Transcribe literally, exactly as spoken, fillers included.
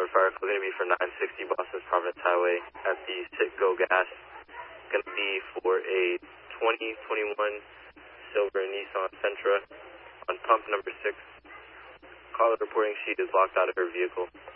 fire call going to be for nine sixty Boston Providence Highway at the Citgo Gas. Going to be for a twenty twenty-one silver Nissan Sentra on pump number six. Caller reporting she is locked out of her vehicle.